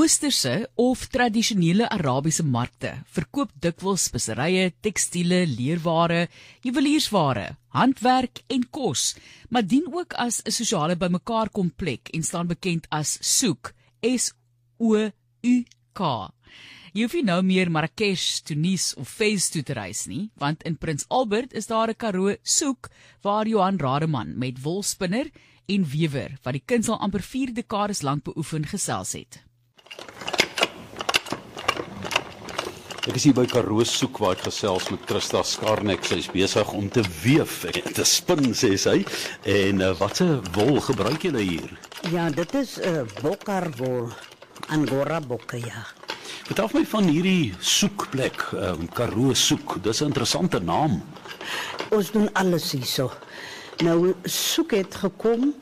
Oosterse of tradisionele Arabiese markte verkoop dikwels speserye, tekstiele, leerware, juweliersware, handwerk en kos, maar dien ook as 'n sosiale bymekaarkomplek en staan bekend as souk, S-O-U-K. Jy hoef nie nou meer Marrakesh, Tunis of Fez toe te reis nie, want in Prins Albert is daar 'n Karoo souk waar Johan Rademan met wolspinner en wewer, wat die kuns al amper 4 dekades lank beoefen, gesels het. Ek is hier by Karoo souk waar ek gesels met Christa Skarnek. Sy is besig om te weef en te spin, sê sy. En watse wol gebruik julle hier? Ja, dit is bokkarwol, Angora bokke, ja. Vertel my van hierdie soekplek, Karoo souk. Dis 'n interessante naam. Ons doen alles hierso. Nou, soek het gekom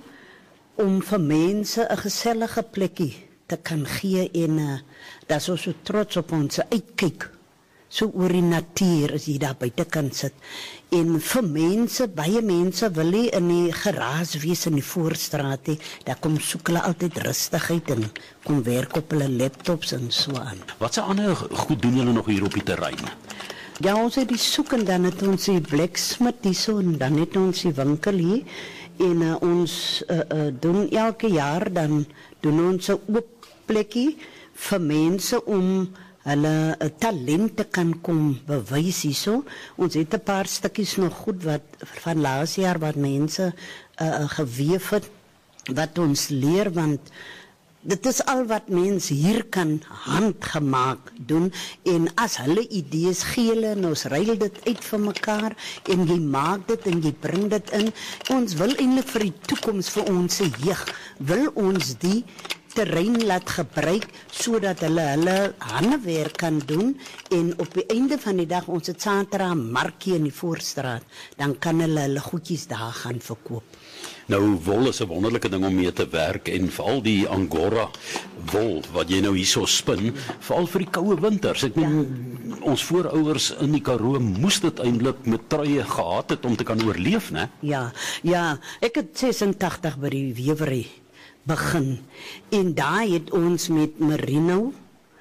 om vir mense 'n gesellige plekkie te kan gee en dat is ons so trots op ons uitkyk. So oor die natuur as jy daar buite kan sit. En vir mense, baie mense wil nie in die geraas wees in die voorstraat nie. Daar kom soek hulle altyd rustigheid en kom werk op hulle laptops en so aan. Wat se ander goed doen julle nog hier op die terrein? Ja, ons het die soek en dan het ons die blacksmith hierso en dan het ons die winkel hier. En ons doen elke jaar, dan doen ons 'n oop plekkie vir mense om hulle talente kan kom bewys hierso. Ons het 'n paar stukkies nog goed wat van laas jaar wat mense geweef het, wat ons leer, want dit is al wat mense hier kan handgemaak doen en as hulle idees gee hulle en ons ruil dit uit vir mekaar en jy maak dit en jy bring dit in. Ons wil eintlik vir die toekoms vir ons jeug, wil ons die terrein laat gebruik sodat hulle handewerk kan doen en op die einde van die dag ons het Santra markie in die voorstraat, dan kan hulle goedjies daar gaan verkoop. Nou, wol is 'n wonderlike ding om mee te werk en veral die Angora wol wat jy nou hierso spin, veral vir die koue winters. Ek meen, ons voorouers in die Karoo moes dit eintlik met truie gehad het om te kan oorleef, né? Ja, ek het 86 by die wewery begin en daar het ons met merino,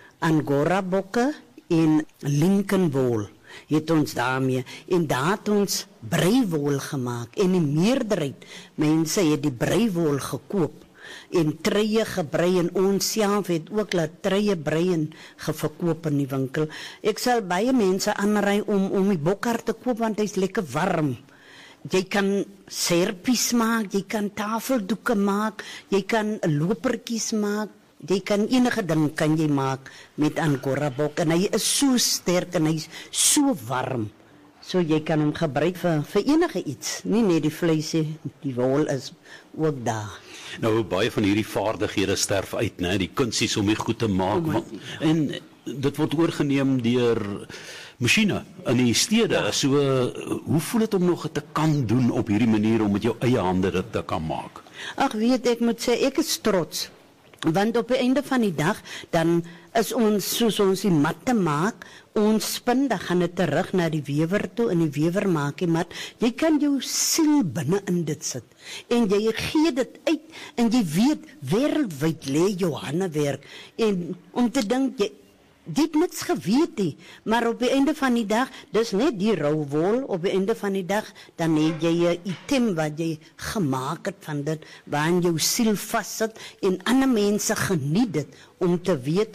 Angora bokke en Lincoln wol het ons daarmee en daar het ons breiwol gemaak en die meerderheid mense het die breiwol gekoop en truie gebrei en ons self het ook laat truie brei en geverkoop in die winkel. Ek sal baie mense aanraai om die bokkar te koop want hy's lekker warm. Jy kan serpies maak, jy kan tafeldoeke maak, jy kan lopertjies maak, jy kan enige ding kan jy maak met Angora bok en hy is so sterk en hy is so warm. So jy kan hom gebruik vir enige iets, nie net die vleis nie, die wol is ook daar. Nou, baie van hierdie vaardighede sterf uit, né? Die kunsies om die goed te maak. En dit word oorgeneem deur masjiene in die stede. Ja. So, hoe voel dit om nog te kan doen op hierdie manier om met jou eie hande dit te kan maak? Ag, weet ek moet sê, ek is trots. Want op die einde van die dag, dan is ons, soos ons die matte maak, ons spin, dan gaan dit terug na die wewer toe, en die wewer maak die mat. Jy kan jou siel binne in dit sit, en jy gee dit uit, en jy weet, wêreldwyd lê jou handewerk, en om te dink, jy het niks geweet nie, maar op die einde van die dag, dis net die rou wol, op die einde van die dag, dan het jy 'n item wat jy gemaak het van dit, waarin jou siel vassit, en ander mense geniet dit, om te weet,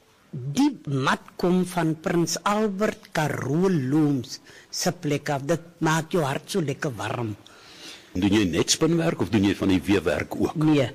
die mat kom van Prins Albert Karoo Looms se plek af, dit maak jou hart so lekker warm. Doen jy net spinwerk, of doen jy van die weefwerk ook? Nee,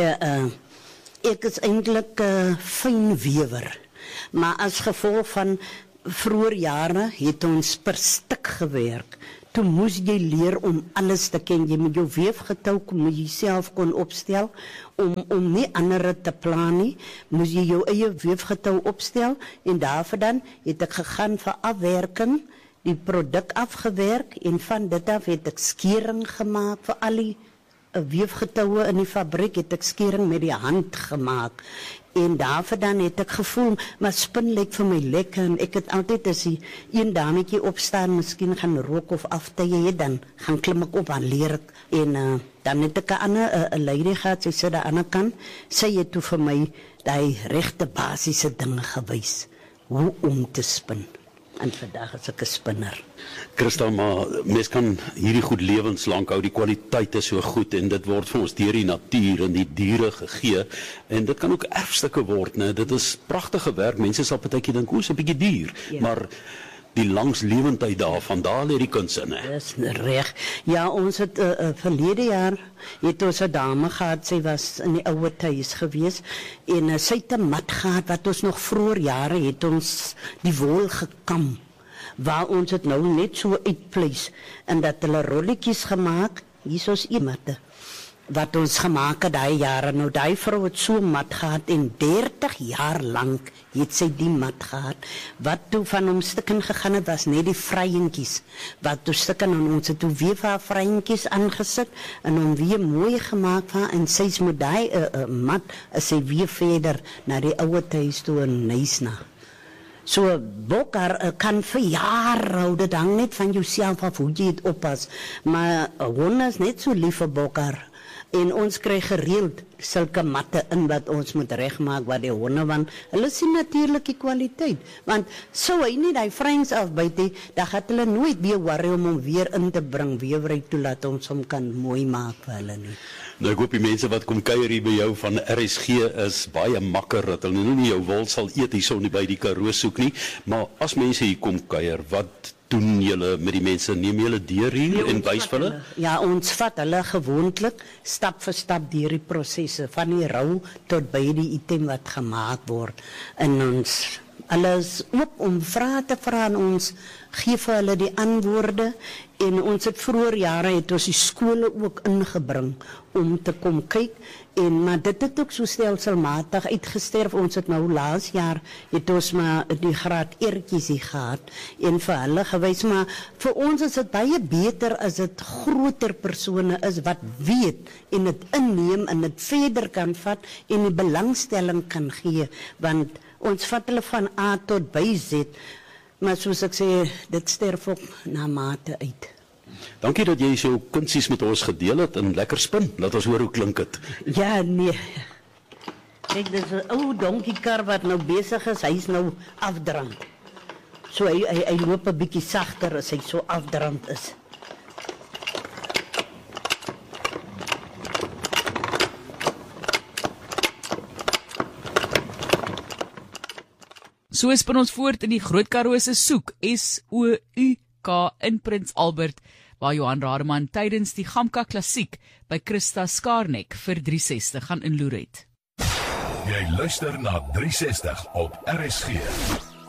ek is eintlik fyn wewer, maar as gevolg van vroeër jare het ons per stuk gewerk. Toe moes jy leer om alles te ken. Jy met jou weefgetou moet jy self kon opstel, om nie ander te plan nie, moes jy jou eie weefgetou opstel, en daarvoor dan het ek gegaan vir afwerking, die produk afgewerk, en van dit af het ek skering gemaakt vir al die weefgetoue in die fabriek, het ek skering met die hand gemaakt. En daarvoor dan het ek gevoel, maar spin lyk vir my lekker, en ek het altyd as die een dametjie opstaan, miskien gaan rook of aftye, dan gaan klim ek op aan leer ek, en Dan het ek 'n ander 'n lady gehad, sy sit aan die ander kant. Sy het toe vir my daai regte basiese dinge gewys hoe om te spin. En vandag is ek 'n spinner. Christa, maar mens kan hierdie goed lewenslank hou, die kwaliteit is so goed en dit word vir ons deur die natuur en die diere gegee en dit kan ook erfstukke word, né? Dit is pragtige werk. Mense sal partykeer dink, "O's 'n bietjie duur," maar die langslewendheid daarvan, daar lê die kuns in, hè. Dis reg. Ja, ons het verlede jaar het ons 'n dame gehad, sy was in die ouer huis gewees en sy het 'n mat gehad wat ons nog vroeër jare het ons die wol gekam, waar ons het nou net so uitpleis en dat hulle rolletjies gemaak, hier is iematte wat ons gemaak het daai jare. Nou daai vrou het so mat gehad en 30 jaar lank het sy die mat gehad. Wat toe van hom stukken gegaan het, was net die vryentjies. Wat toe stukken en ons het toe weer vir haar vryentjies aangesit en hom weer mooi gemaak van en sy's met daai mat is sy weer verder na die ouer huis toe in Nysna. So bokkar kan vir jare hou, dit hang net van jouself af hoe jy het oppas. Maar honde is net so lief vir bokkar. En ons kry gereeld sulke matte in wat ons moet regmaak wat die honde, want hulle sien natuurlik die kwaliteit. Want sou hy nie die vryens afbyt nie, dan gaan hulle nooit weer worry om hom weer in te bring, weerwry toe laat ons hom kan mooi maak vir hulle nie. Nou ek hoop die mense wat kom kuier hier by jou van RSG is baie makker dat hulle nie jou wol sal eet hierso nie by die Karoo soek nie, maar as mense hier kom kuier, wat doen julle met die mense? Neem julle deur hier en wys vir hulle? Ja, ons vat hulle gewoonlik stap vir stap deur die prosesse van die rou tot by die item wat gemaak word. En ons alles oop om vrae te vra aan ons, gee vir hulle die antwoorde en ons het vroeër jare het ons die skole ook ingebring om te kom kyk en maar dit het ook so stelselmatig uitgesterf. Ons het nou laas jaar het ons maar die graad eertjies gehad en vir hulle gewys, maar vir ons is dit baie beter as dit groter persone is wat weet en dit inneem en dit verder kan vat en die belangstelling kan gee, want ons vat hulle van A tot by Z, maar soos ek sê, dit sterf ook na mate uit. Dankie dat jy so kunsies met ons gedeel het en lekker spin. Laat ons hoor hoe klink dit. Ja, nee. Kijk, dit is 'n ou donkiekar wat nou besig is, hy is nou afdrand. So hy loop 'n bietjie sagter as hy so afdrand is. So spin ons voort in die Groot Karoo se soek, SOUK in Prins Albert, waar Johan Rademan tydens die Gamka Klassiek by Christa Skarnek vir 360 gaan inloer het. Jy luister na 360 op RSG.